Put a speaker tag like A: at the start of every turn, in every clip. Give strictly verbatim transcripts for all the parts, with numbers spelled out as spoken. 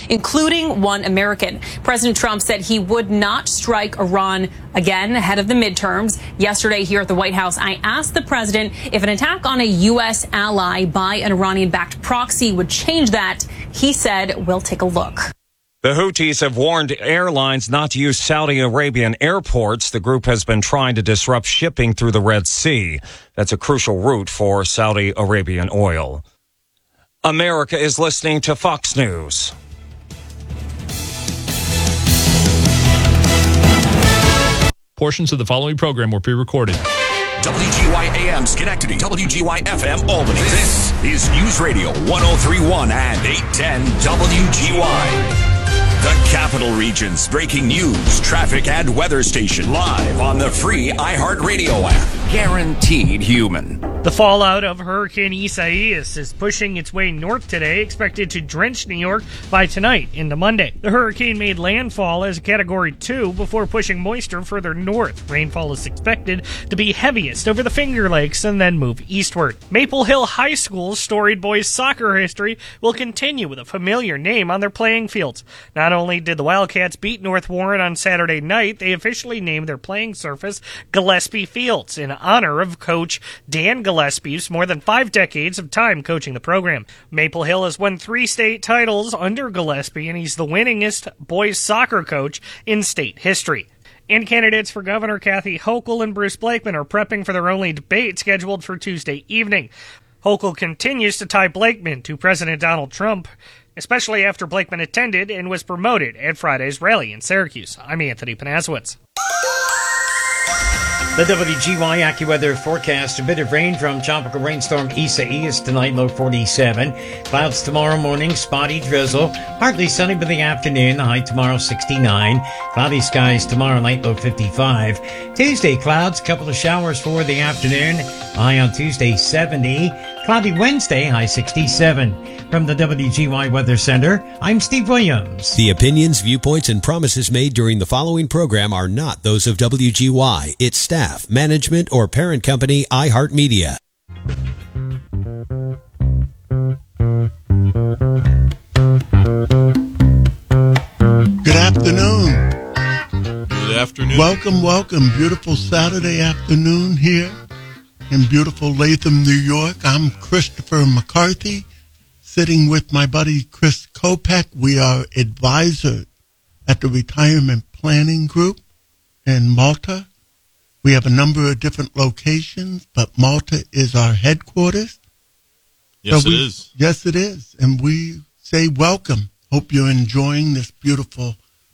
A: including one American. President Trump said he would not strike Iran again ahead of the midterms. Yesterday here at the White House, I asked the president if an attack on a U S ally by an Iranian-backed proxy would change that. He said, we'll take a look.
B: The Houthis have warned airlines not to use Saudi Arabian airports. The group has been trying to disrupt shipping through the Red Sea. That's a crucial route for Saudi Arabian oil. America is listening to Fox News.
C: Portions of the following program were pre-recorded.
D: W G Y A M Schenectady, W G Y F M Albany. This is News Radio one oh three point one and eight ten W G Y. The Capital Region's breaking news, traffic, and weather station live on the free iHeartRadio app. Guaranteed human.
E: The fallout of Hurricane Isaias is pushing its way north today, expected to drench New York by tonight into Monday. The hurricane made landfall as a Category two before pushing moisture further north. Rainfall is expected to be heaviest over the Finger Lakes and then move eastward. Maple Hill High School's storied boys soccer history will continue with a familiar name on their playing fields. Not only did the Wildcats beat North Warren on Saturday night, they officially named their playing surface Gillespie Fields in honor of Coach Dan Gillespie's more than five decades of time coaching the program. Maple Hill has won three state titles under Gillespie, and he's the winningest boys soccer coach in state history. And candidates for Governor Kathy Hochul and Bruce Blakeman are prepping for their only debate scheduled for Tuesday evening. Hochul continues to tie Blakeman to President Donald Trump, especially after Blakeman attended and was promoted at Friday's rally in Syracuse. I'm Anthony Panasowitz.
F: The W G Y AccuWeather forecast: a bit of rain from tropical rainstorm Isaias tonight, low forty-seven. Clouds tomorrow morning, spotty drizzle. Partly sunny by the afternoon, the high tomorrow sixty-nine. Cloudy skies tomorrow night, low fifty-five. Tuesday, clouds, couple of showers for the afternoon. High on Tuesday, seventy. Cloudy Wednesday, high sixty-seven. From the W G Y Weather Center, I'm Steve Williams.
G: The opinions, viewpoints, and promises made during the following program are not those of W G Y, its staff, management, or parent company, iHeartMedia.
H: Good afternoon.
I: Good afternoon.
H: Welcome, welcome. Beautiful Saturday afternoon here in beautiful Latham, New York. I'm Christopher McCarthy, sitting with my buddy Chris Kopech. We are advisor at the Retirement Planning Group in Malta. We have a number of different locations, but Malta is our headquarters.
I: Yes,
H: so we,
I: it is.
H: Yes, it is. And we say welcome. Hope you're enjoying this beautiful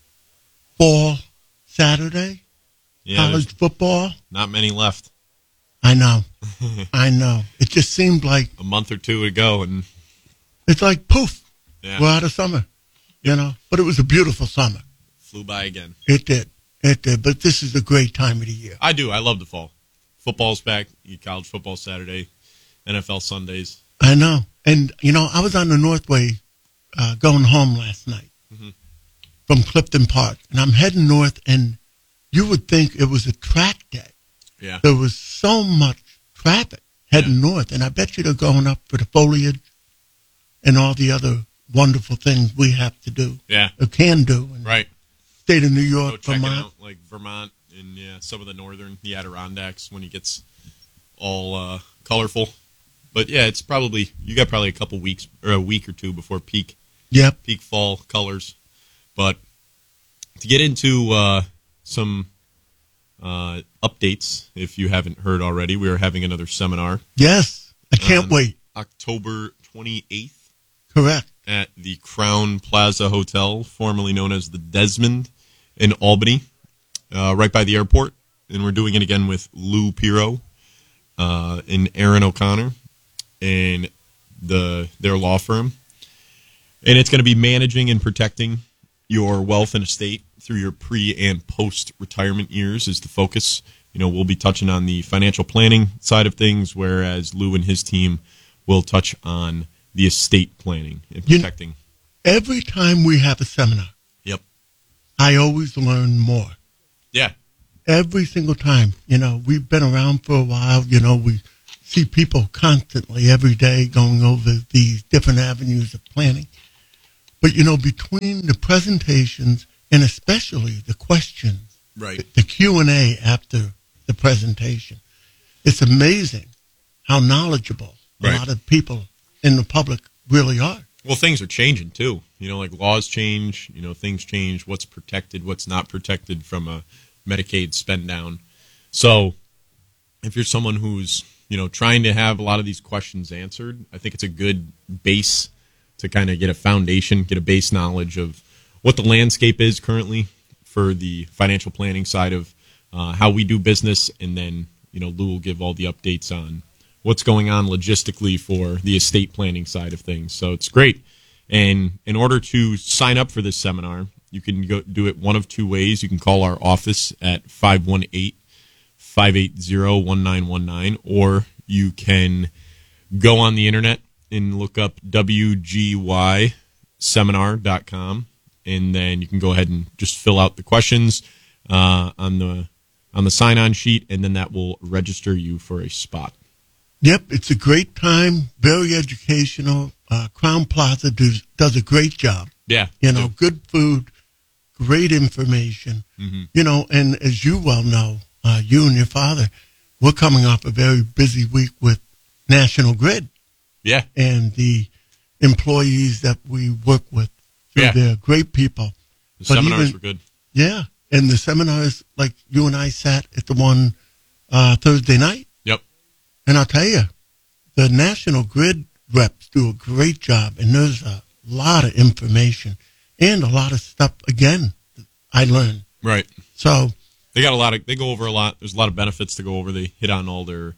H: fall Saturday.
I: Yeah,
H: college football.
I: Not many left.
H: I know. I know. It just seemed like
I: a month or two to go, and
H: it's like poof.
I: Yeah.
H: We're out of summer. You know, but it was a beautiful summer.
I: Flew by again.
H: It did. It did. But this is a great time of the year.
I: I do. I love the fall. Football's back. College football Saturday, N F L Sundays.
H: I know. And, you know, I was on the Northway uh, going home last night mm-hmm. from Clifton Park. And I'm heading north, and you would think it was a track day.
I: Yeah.
H: There was so much traffic heading yeah. north. And I bet you they're going up for the foliage and all the other wonderful things we have to do.
I: Yeah.
H: Or can do. In
I: right.
H: State of New York,
I: Go check
H: Vermont.
I: It out, like Vermont and yeah, some of the northern, the Adirondacks, when it gets all uh, colorful. But yeah, it's probably, you got probably a couple weeks or a week or two before peak.
H: Yep.
I: Peak fall colors. But to get into uh, some uh, updates, if you haven't heard already, we are having another seminar.
H: Yes. I can't wait.
I: October twenty-eighth.
H: Correct.
I: At the Crown Plaza Hotel, formerly known as the Desmond in Albany, uh, right by the airport. And we're doing it again with Lou Piro uh, and Aaron O'Connor and the their law firm. And it's going to be managing and protecting your wealth and estate through your pre- and post-retirement years is the focus. You know, we'll be touching on the financial planning side of things, whereas Lou and his team will touch on the estate planning and protecting.
H: You know, every time we have a seminar,
I: yep,
H: I always learn more.
I: Yeah.
H: Every single time. You know, we've been around for a while. You know, we see people constantly every day going over these different avenues of planning. But, you know, between the presentations and especially the questions,
I: Right.
H: the, the Q and A after the presentation, it's amazing how knowledgeable
I: Right.
H: a lot of people in the public really are.
I: Well, things are changing too. You know, like laws change, you know, things change, what's protected, what's not protected from a Medicaid spend down. So if you're someone who's, you know, trying to have a lot of these questions answered, I think it's a good base to kind of get a foundation, get a base knowledge of what the landscape is currently for the financial planning side of uh, how we do business. And then, you know, Lou will give all the updates on what's going on logistically for the estate planning side of things. So it's great. And in order to sign up for this seminar, you can go do it one of two ways. You can call our office at five one eight, five eight zero, one nine one nine, or you can go on the internet and look up W G Y seminar dot com, and then you can go ahead and just fill out the questions uh, on the on the sign-on sheet, and then that will register you for a spot.
H: Yep, it's a great time, very educational. Uh, Crown Plaza does, does a great job.
I: Yeah.
H: You know, good food, great information.
I: Mm-hmm.
H: You know, and as you well know, uh, you and your father, we're coming off a very busy week with National Grid.
I: Yeah.
H: And the employees that we work with.
I: Yeah.
H: They're great people.
I: The
H: But
I: seminars
H: even-
I: were good.
H: Yeah. And the seminars, like you and I sat at the one uh, Thursday night.
I: Yep.
H: And I'll tell you, the National Grid reps do a great job, and there's a lot of information and a lot of stuff, again, I learned.
I: Right.
H: So
I: They got a lot of, they go over a lot. There's a lot of benefits to go over. They hit on all their,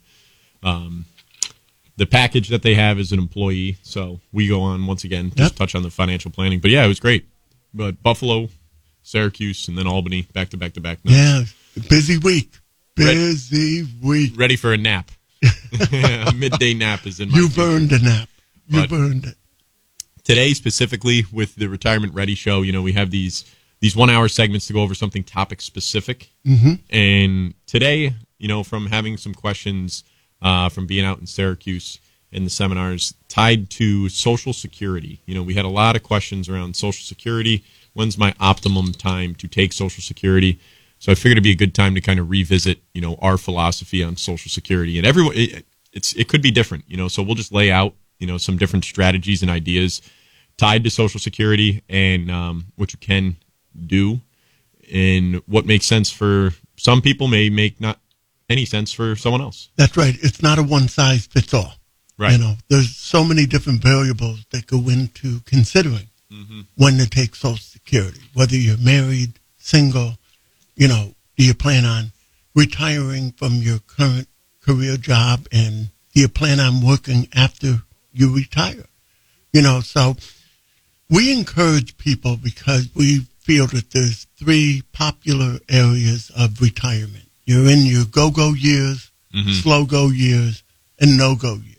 I: um, the package that they have as an employee. So we go on once again, just
H: Yep.
I: touch on the financial planning. But yeah, it was great. But Buffalo, Syracuse, and then Albany, back to back to back.
H: yeah, busy week.
I: Right.
H: Busy week.
I: Ready for a nap. A midday nap is in my
H: You've
I: future.
H: earned a nap. You've
I: But-
H: earned it.
I: Today specifically with the Retirement Ready show, you know, we have these these one hour segments to go over something topic specific.
H: Mm-hmm.
I: And today, you know, from having some questions uh, from being out in Syracuse in the seminars tied to Social Security. You know, we had a lot of questions around Social Security. When's my optimum time to take Social Security? So I figured it'd be a good time to kind of revisit, you know, our philosophy on Social Security. And everyone, it, it's it could be different, you know. So we'll just lay out, you know, some different strategies and ideas tied to Social Security and um, what you can do, and what makes sense for some people may make not any sense for someone else.
H: That's right. It's not a one size fits all.
I: Right.
H: You know, there's so many different variables that go into considering
I: Mm-hmm.
H: when to take Social Security, whether you're married, single, you know, do you plan on retiring from your current career job, and do you plan on working after you retire? You know, so we encourage people because we feel that there's three popular areas of retirement. You're in your go-go years,
I: Mm-hmm.
H: slow-go years, and no-go years.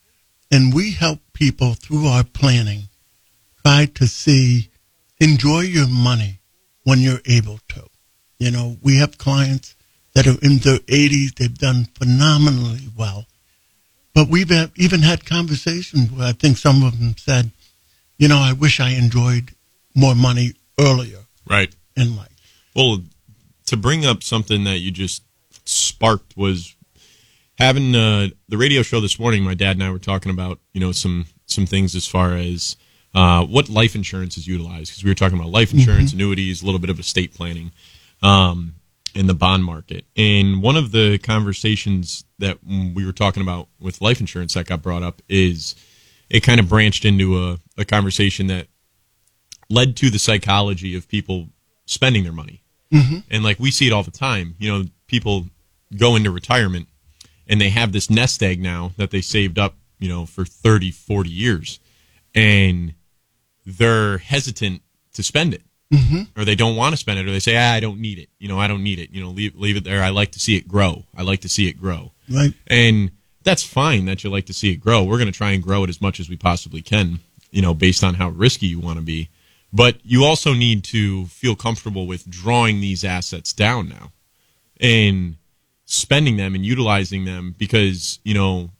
H: And we help people through our planning try to see, enjoy your money when you're able to. You know, we have clients that are in their eighties. They've done phenomenally well. But we've had, even had conversations where I think some of them said, you know, I wish I enjoyed more money earlier
I: Right.
H: in life.
I: Well, to bring up something that you just sparked was having uh, the radio show this morning. My dad and I were talking about, you know, some some things as far as uh, what life insurance is utilized, because we were talking about life insurance,
H: Mm-hmm.
I: annuities, a little bit of estate planning um, in the bond market. And one of the conversations that we were talking about with life insurance that got brought up is it kind of branched into a, a conversation that led to the psychology of people spending their money.
H: Mm-hmm.
I: And like we see it all the time, you know, people go into retirement and they have this nest egg now that they saved up, you know, for thirty, forty years, and they're hesitant to spend it,
H: Mm-hmm.
I: or they don't want to spend it, or they say, ah, I don't need it. You know, I don't need it. You know, leave, leave it there. I like to see it grow. I like to see it grow.
H: Right.
I: And that's fine that you like to see it grow. We're going to try and grow it as much as we possibly can, you know, based on how risky you want to be. But you also need to feel comfortable with drawing these assets down now and spending them and utilizing them, because, you know,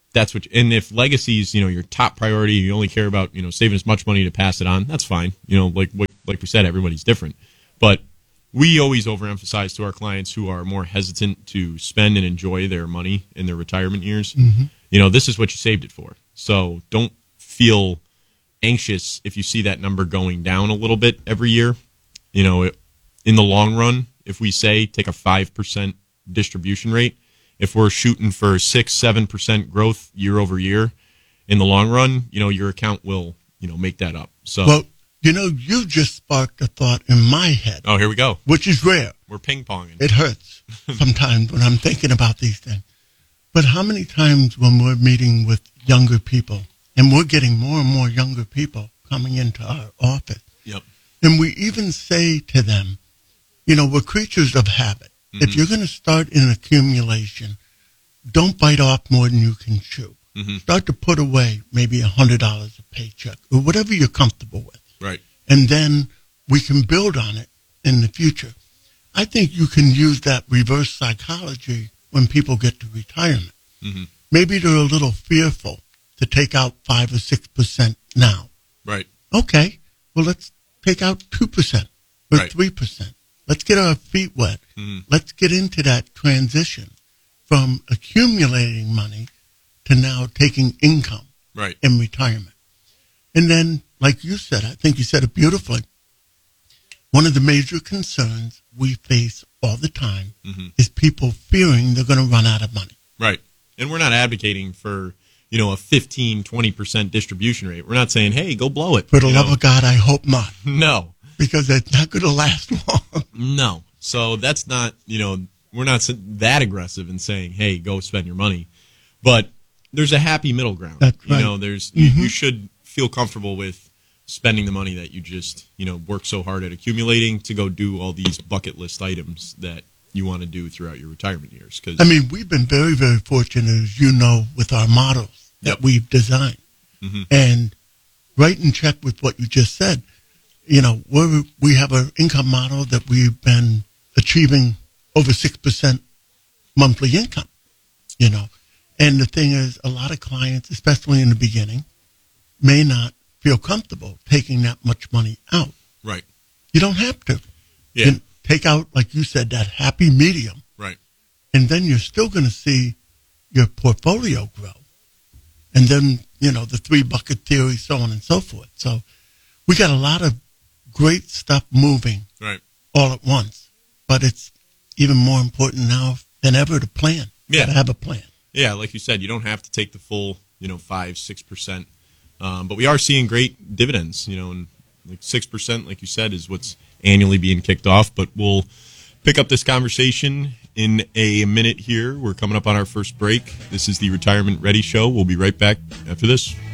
I: that's what, and if legacy is, you know, your top priority, you only care about, you know, saving as much money to pass it on, that's fine. You know, like, like we said, everybody's different. But we always overemphasize to our clients who are more hesitant to spend and enjoy their money in their retirement years, mm-hmm. you know, this is what you saved it for. So don't feel anxious if you see that number going down a little bit every year. You know, in the long run, if we say take a five percent distribution rate, if we're shooting for six, seven percent growth year over year, in the long run, you know, your account will, you know, make that up. So,
H: well, you know, you just sparked a thought in my head.
I: Oh, here we go.
H: Which is rare.
I: We're ping-ponging.
H: It hurts sometimes when I'm thinking about these things. But how many times when we're meeting with younger people, and we're getting more and more younger people coming into our office,
I: yep.
H: and we even say to them, you know, we're creatures of habit. Mm-hmm. If you're going to start in accumulation, don't bite off more than you can chew. Mm-hmm. Start to put away maybe one hundred dollars a paycheck or whatever you're comfortable with.
I: Right.
H: And then we can build on it in the future. I think you can use that reverse psychology when people get to retirement.
I: Mm-hmm.
H: Maybe they're a little fearful to take out five or six percent now.
I: Right.
H: Okay. Well, let's take out two percent or
I: right.
H: three percent. Let's get our feet wet.
I: Mm-hmm.
H: Let's get into that transition from accumulating money to now taking income
I: right.
H: in retirement. And then, like you said, I think you said it beautifully, one of the major concerns we face all the time
I: mm-hmm.
H: is people fearing they're going to run out of money.
I: Right. And we're not advocating for, you know, a fifteen, twenty percent distribution rate. We're not saying, hey, go blow it.
H: For the
I: you
H: love
I: know?
H: of God, I hope not.
I: No.
H: Because it's not going to last long.
I: No. So that's not, you know, we're not that aggressive in saying, hey, go spend your money. But there's a happy middle ground.
H: That's right.
I: You know, there's
H: mm-hmm.
I: you, you should feel comfortable with spending the money that you just, you know, work so hard at accumulating to go do all these bucket list items that you want to do throughout your retirement years. Cause,
H: I mean, we've been very, very fortunate, as you know, with our models that
I: yep.
H: we've designed.
I: Mm-hmm.
H: And right in check with what you just said, you know, we're, we have an income model that we've been achieving over six percent monthly income, you know. And the thing is, a lot of clients, especially in the beginning, may not feel comfortable taking that much money out.
I: Right.
H: You don't have to.
I: Yeah.
H: You take out, like you said, that happy medium.
I: Right.
H: And then you're still going to see your portfolio grow. And then, you know, the three bucket theory, so on and so forth. So we got a lot of great stuff moving
I: right.
H: all at once. But it's even more important now than ever to plan.
I: Yeah.
H: To have a plan.
I: Yeah, like you said, you don't have to take the full, you know, five, six percent. Um, but we are seeing great dividends, you know, and like six percent, like you said, is what's annually being kicked off. But we'll pick up this conversation in a minute here. We're coming up on our first break. This is the Retirement Ready Show. We'll be right back after this.